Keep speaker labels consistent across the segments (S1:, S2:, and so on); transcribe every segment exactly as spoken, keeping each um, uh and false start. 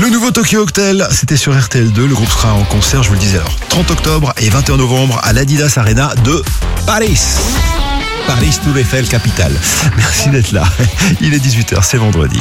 S1: Le nouveau Tokyo Hotel, c'était sur R T L deux. Le groupe sera en concert, je vous le disais alors, trente octobre et vingt et un novembre à l'Adidas Arena de Paris. Paris, Tour Eiffel, capitale. Merci d'être là. Il est dix-huit heures, c'est vendredi.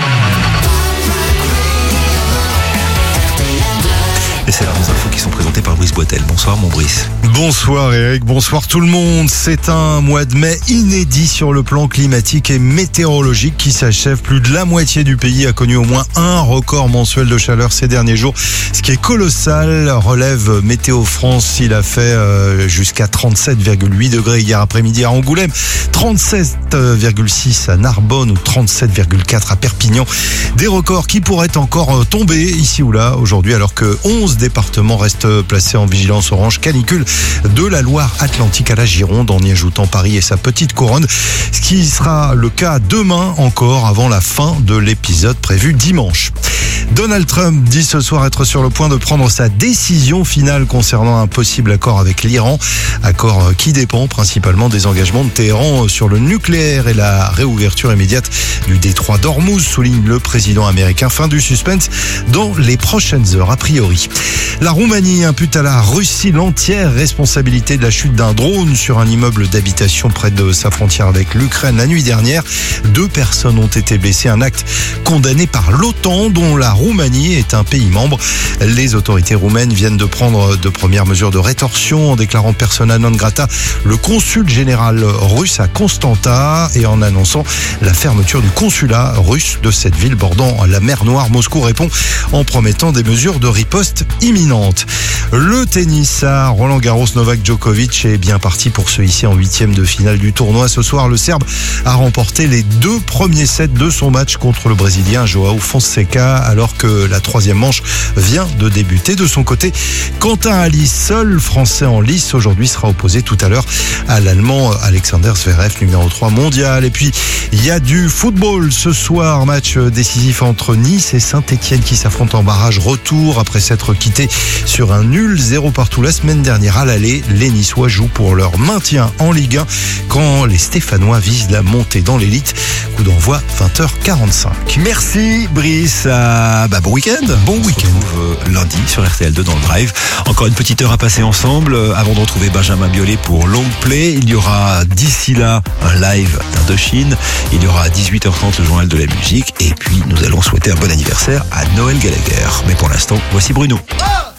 S1: Et c'est là nos infos qui sont présentées par Brice Boitel. Bonsoir mon Brice.
S2: Bonsoir Eric, bonsoir tout le monde. C'est un mois de mai inédit sur le plan climatique et météorologique qui s'achève. Plus de la moitié du pays a connu au moins un record mensuel de chaleur ces derniers jours, ce qui est colossal. Relève Météo France, il a fait euh, jusqu'à trente-sept virgule huit degrés hier après-midi à Angoulême, trente-sept virgule six à Narbonne ou trente-sept virgule quatre à Perpignan. Des records qui pourraient encore tomber ici ou là aujourd'hui, alors que onze départements restent placés en vigilance orange canicule, de la Loire-Atlantique à la Gironde, en y ajoutant Paris et sa petite couronne, ce qui sera le cas demain encore, avant la fin de l'épisode prévu dimanche. Donald Trump dit ce soir être sur le point de prendre sa décision finale concernant un possible accord avec l'Iran, accord qui dépend principalement des engagements de Téhéran sur le nucléaire et la réouverture immédiate du détroit d'Ormuz, souligne le président américain. Fin du suspense dans les prochaines heures a priori. La Roumanie impute à la Russie l'entière responsabilité de la chute d'un drone sur un immeuble d'habitation près de sa frontière avec l'Ukraine la nuit dernière. Deux personnes ont été blessées, un acte condamné par l'OTAN dont la Roumanie est un pays membre. Les autorités roumaines viennent de prendre de premières mesures de rétorsion en déclarant persona non grata le consul général russe à Constanta et en annonçant la fermeture du consulat russe de cette ville bordant la mer Noire. Moscou répond en promettant des mesures de riposte imminentes. Le tennis à Roland Garros, Novak Djokovic est bien parti pour se hisser en huitième de finale du tournoi. Ce soir, le Serbe a remporté les deux premiers sets de son match contre le Brésilien Joao Fonseca, alors que la troisième manche vient de débuter. De son côté, Quentin Ali, seul Français en lice aujourd'hui, sera opposé tout à l'heure à l'Allemand Alexander Zverev, numéro trois mondial. Et puis, il y a du football ce soir, match décisif entre Nice et Saint-Etienne qui s'affrontent en barrage retour après s'être quittés sur un nul zéro partout la semaine dernière à l'aller. Les Niçois jouent pour leur maintien en Ligue un quand les Stéphanois visent la montée dans l'élite. Coup d'envoi vingt heures quarante-cinq.
S1: Merci Brice. Ah, bah, bon week-end.
S2: Bon week-end.
S1: On se retrouve lundi sur R T L deux dans le Drive. Encore une petite heure à passer ensemble avant de retrouver Benjamin Biolay pour Long Play. Il y aura d'ici là un live d'Indochine. Il y aura à dix-huit heures trente le journal de la musique. Et puis nous allons souhaiter un bon anniversaire à Noël Gallagher. Mais pour l'instant, voici Bruno.
S3: Oh